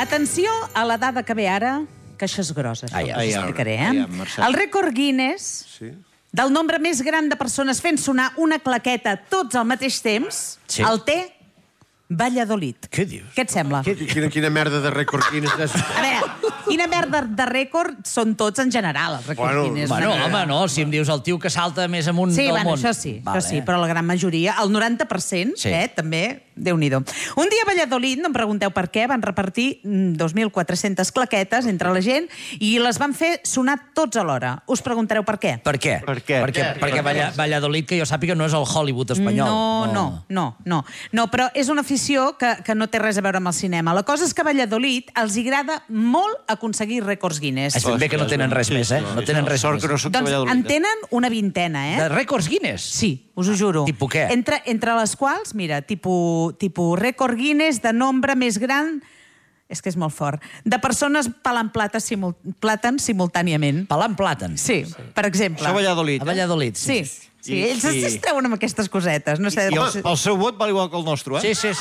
Atenció a la dada que ve ara, que això és grossa. Us explicaré, El rècord Guinness del nombre més gran de persones fent sonar una claqueta tots al mateix temps, el té Valladolid. Què dius? Què et sembla? Quina merda de rècord Guinness és. A veure, quina merda de rècord són tots en general, els rècords Guinness. Bueno, home, no, si em dius el tio que salta més amunt del món. Sí, això sí, però la gran majoria, el 90%, també, Déu-n'hi-do. Un dia a Valladolid, no em pregunteu per què, van repartir 2.400 claquetes entre la gent i les van fer sonar tots alhora. Us preguntareu per què? Per què? Perquè Valladolid, que jo sàpiga, no és el Hollywood espanyol. No, però és una afició que no té res a veure amb el cinema. La cosa és que a Valladolid els agrada molt aconseguir rècords Guinness. És ben bé que no tenen res més, No tenen res més. Doncs en tenen una vintena, De rècords Guinness? Sí, us ho juro. Tipus què? Entre les quals, mira, tipus rècord Guinness de nombre més gran, és que és molt fort, de persones pelant plàtans simultàniament. Pelant plàtans? Sí, per exemple. Això a Valladolid. A Valladolid, sí. Sí, ells es treuen amb aquestes cosetes. No sé, I el seu vot val igual que el nostre, Sí.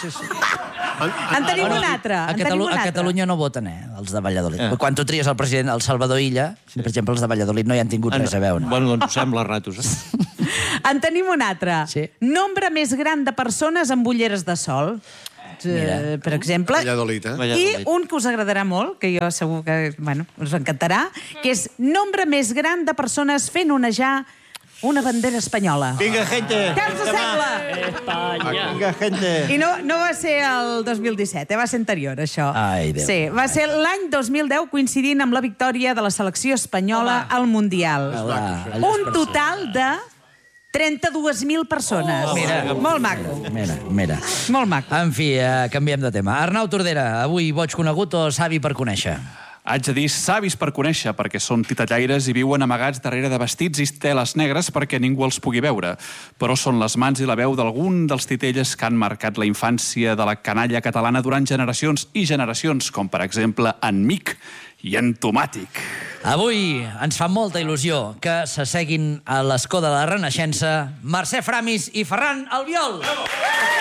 En tenim un altre. A Catalunya no voten, els de Valladolid. Quan tu tries el president, el Salvador Illa, per exemple, els de Valladolid no hi han tingut res a veure. Bueno, doncs ho sembla, ratos. En tenim un altre. Nombre més gran de persones amb ulleres de sol. Per exemple. Valladolid, I un que us agradarà molt, que jo segur que us encantarà, que és nombre més gran de persones fent onejar una bandera espanyola. Vinga, gente! Què us sembla? Espanya! Vinga, gente! I no va ser el 2017, va ser anterior, això. Ai, Déu. Sí, va ser l'any 2010, coincidint amb la victòria de la selecció espanyola al Mundial. Un total de 32.000 persones. Molt maco. Mira. Molt maco. En fi, canviem de tema. Arnau Tordera, avui boig conegut o savi per conèixer? Haig de dir savis per conèixer, perquè són titellaires i viuen amagats darrere de vestits i teles negres perquè ningú els pugui veure. Però són les mans i la veu d'algun dels titelles que han marcat la infància de la canalla catalana durant generacions i generacions, com per exemple en Mic i en Tomàtic. Avui ens fa molta il·lusió que s'asseguin a l'escó de la Renaixença Mercè Framis i Ferran Albiol. Bravo!